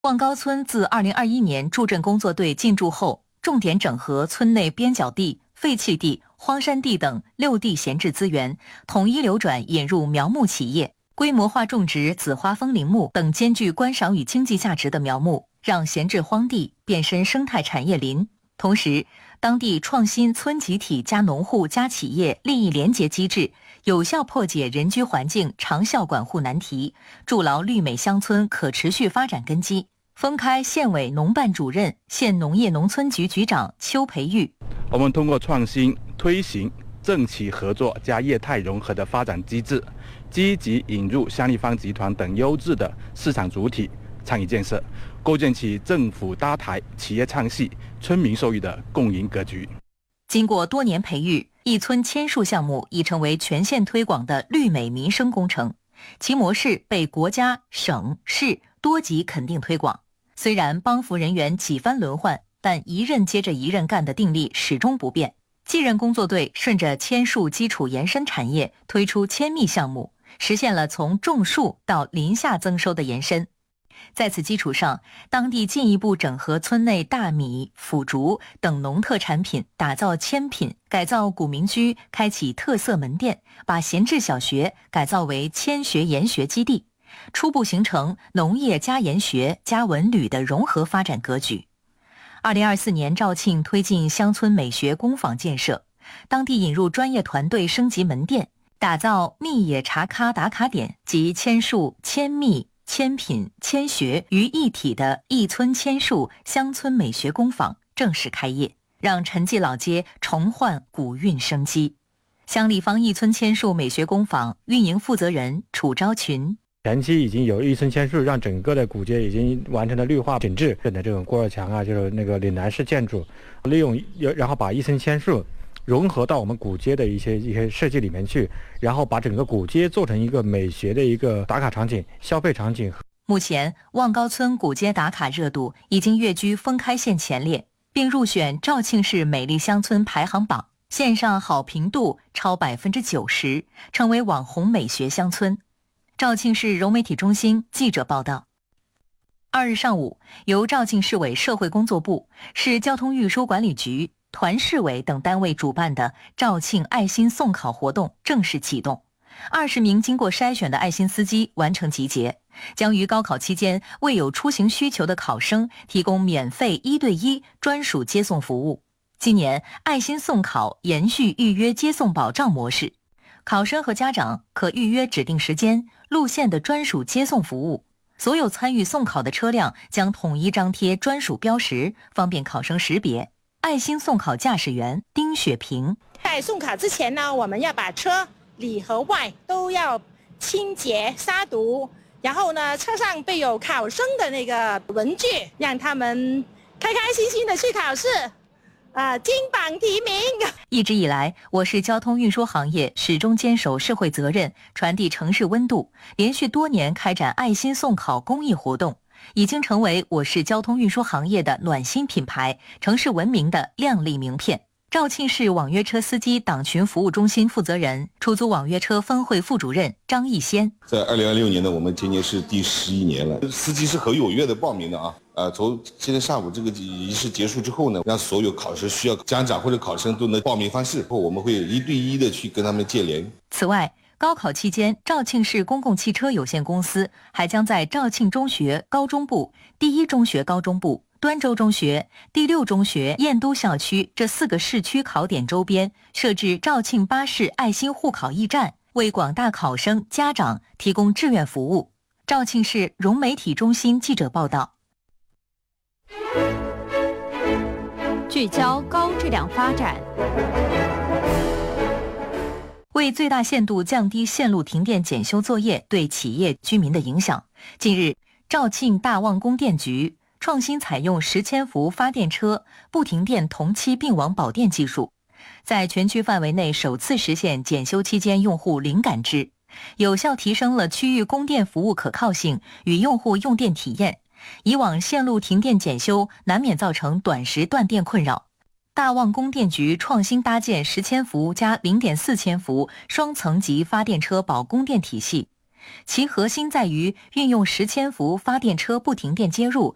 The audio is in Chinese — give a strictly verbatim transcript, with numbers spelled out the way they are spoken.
望高村自二零二一年驻镇工作队进驻后，重点整合村内边角地、废弃地、荒山地等六地闲置资源，统一流转引入苗木企业，规模化种植紫花风铃木等兼具观赏与经济价值的苗木，让闲置荒地变身生态产业林。同时，当地创新村集体加农户加企业利益联结机制，有效破解人居环境长效管护难题，筑牢绿美乡村可持续发展根基。分开县委农办主任、县农业农村局局长邱培玉。 我们通过创新推行政企合作加业态融合的发展机制，积极引入香立方集团等优质的市场主体参与建设，构建起政府搭台、企业唱戏、村民受益的共赢格局。 经过多年培育，一村千树项目已成为全县推广的绿美民生工程，其模式被国家、省、市多级肯定推广。虽然帮扶人员几番轮换，但一任接着一任干的定力始终不变。继任工作队顺着千树基础延伸产业推出千蜜项目，实现了从种树到林下增收的延伸。在此基础上，当地进一步整合村内大米、腐竹等农特产品，打造千品，改造古民居，开启特色门店，把闲置小学改造为千学研学基地，初步形成农业加研学加文旅的融合发展格局。二零二四年，肇庆推进乡村美学工坊建设，当地引入专业团队升级门店，打造蜜野茶咖打卡点及千树、千蜜、千品、千学于一体的一村千树乡村美学工坊正式开业，让陈记老街重焕古韵生机。香立方一村千树美学工坊运营负责人楚昭群。 前期已经有一村千树，让整个的古街已经完成了绿化整治，的这种过道墙啊，就是那个岭南式建筑，利用然后把一村千树融合到我们古街的一些一些设计里面去，然后把整个古街做成一个美学的一个打卡场景、消费场景。 目前，望高村古街打卡热度已经跃居封开县前列，并入选肇庆市美丽乡村排行榜，线上好评度超百分之九十，成为网红美学乡村。肇庆市融媒体中心记者报道。二日上午，由肇庆市委社会工作部、市交通运输管理局、团市委等单位主办的肇庆爱心送考活动正式启动。二十名经过筛选的爱心司机完成集结，将于高考期间为有出行需求的考生提供免费一对一专属接送服务。今年爱心送考延续预约接送保障模式，考生和家长可预约指定时间、路线的专属接送服务。所有参与送考的车辆将统一张贴专属标识，方便考生识别。爱心送考驾驶员丁雪萍： 在送考之前呢，我们要把车里和外都要清洁杀毒，然后呢，车上备有考生的那个文具，让他们开开心心的去考试。啊，金榜题名！ 一直以来，我市交通运输行业始终坚守社会责任，传递城市温度，连续多年开展爱心送考公益活动，已经成为我市交通运输行业的暖心品牌，城市文明的亮丽名片。肇庆市网约车司机党群服务中心负责人、出租网约车分会副主任张义先： 在二零二六年呢，我们今年是第十一年了，司机是很踊跃的报名的啊。呃，从今天上午这个仪式结束之后呢，让所有考试需要家长或者考生都能报名方式，我们会一对一的去跟他们接连。 此外，高考期间，肇庆市公共汽车有限公司还将在肇庆中学高中部、第一中学高中部、端州中学、第六中学燕都校区这四个市区考点周边设置肇庆巴士爱心护考驿站，为广大考生、家长提供志愿服务。肇庆市融媒体中心记者报道。 聚焦高质量发展。 为最大限度降低线路停电检修作业对企业居民的影响，近日，肇庆大望供电局创新采用十千伏发电车不停电同期并网保电技术，在全区范围内首次实现检修期间用户零感知，有效提升了区域供电服务可靠性与用户用电体验。以往线路停电检修难免造成短时断电困扰，大望供电局创新搭建十千伏加零点四千伏双层级发电车保供电体系，其核心在于运用十千伏发电车不停电接入